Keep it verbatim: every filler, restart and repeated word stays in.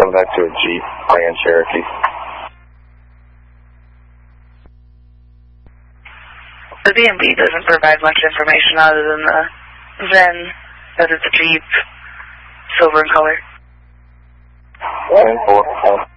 come back to a Jeep, Grand Cherokee. The B and B doesn't provide much information other than the V I N, that it's a Jeep, silver in color. One four.